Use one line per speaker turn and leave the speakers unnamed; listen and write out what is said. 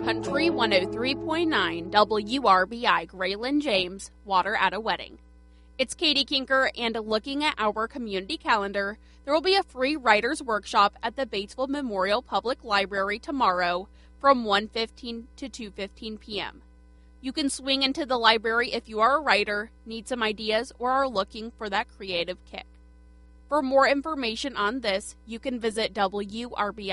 Country 103.9 WRBI Grayland James, Water at a Wedding. It's Katie Kinker, and looking at our community calendar, there will be a free writer's workshop at the Batesville Memorial Public Library tomorrow from 1:15 to 2:15 p.m. You can swing into the library if you are a writer, need some ideas, or are looking for that creative kick. For more information on this, you can visit WRBI